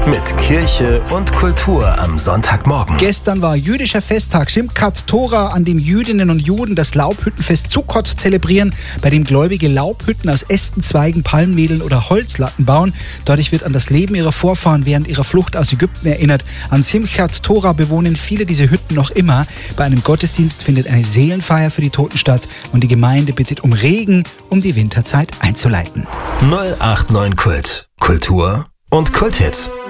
Mit Kirche und Kultur am Sonntagmorgen. Gestern war jüdischer Festtag Simchat Torah, an dem Jüdinnen und Juden das Laubhüttenfest Sukkot zelebrieren, bei dem Gläubige Laubhütten aus Ästen, Zweigen, Palmwedeln oder Holzlatten bauen. Dadurch wird an das Leben ihrer Vorfahren während ihrer Flucht aus Ägypten erinnert. An Simchat Torah bewohnen viele diese Hütten noch immer. Bei einem Gottesdienst findet eine Seelenfeier für die Toten statt und die Gemeinde bittet um Regen, um die Winterzeit einzuleiten. 089 Kult. Kultur und Kulthit.